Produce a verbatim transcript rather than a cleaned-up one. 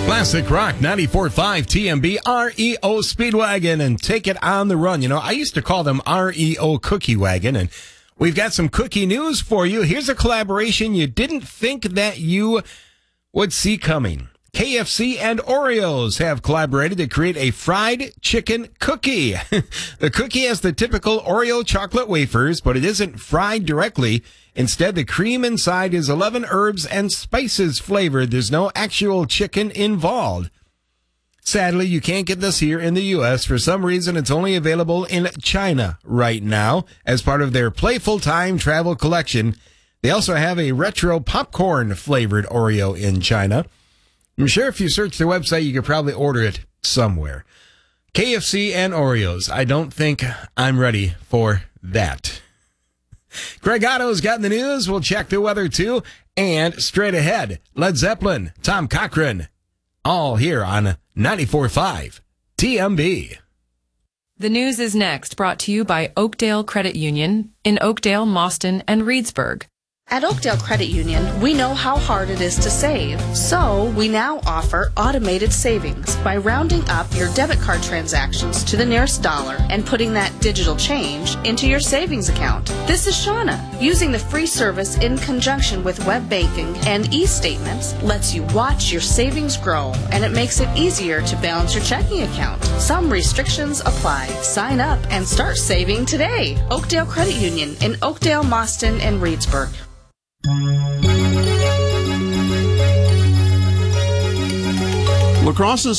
Classic Rock ninety-four point five T M B R E O Speedwagon and Take It on the Run. You know, I used to call them R E O Cookie Wagon, and we've got some cookie news for you. Here's a collaboration you didn't think that you would see coming. K F C and Oreos have collaborated to create a fried chicken cookie. The cookie has the typical Oreo chocolate wafers, but it isn't fried directly. Instead, the cream inside is eleven herbs and spices flavored. There's no actual chicken involved. Sadly, you can't get this here in the U S. For some reason, it's only available in China right now as part of their Playful Time travel collection. They also have a retro popcorn flavored Oreo in China. I'm sure if you search their website, you could probably order it somewhere. K F C and Oreos. I don't think I'm ready for that. Greg Otto's got in the news. We'll check the weather, too. And straight ahead, Led Zeppelin, Tom Cochrane. All here on ninety-four point five T M B. The news is next, brought to you by Oakdale Credit Union in Oakdale, Mauston, and Reedsburg. At Oakdale Credit Union, we know how hard it is to save, so we now offer automated savings by rounding up your debit card transactions to the nearest dollar and putting that digital change into your savings account. This is Shauna. Using the free service in conjunction with web banking and e-statements lets you watch your savings grow, and it makes it easier to balance your checking account. Some restrictions apply. Sign up and start saving today. Oakdale Credit Union in Oakdale, Mauston, and Reedsburg. La Crosse's